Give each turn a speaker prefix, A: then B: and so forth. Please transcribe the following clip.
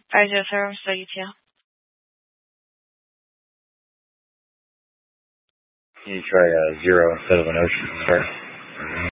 A: 500, study 2.
B: Can you try 0 instead of an ocean? Sorry.